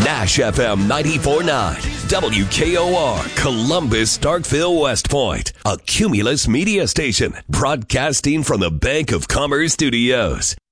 Nash FM 94.9, WKOR, Columbus, Starkville, West Point, a Cumulus media station broadcasting from the Bank of Commerce Studios.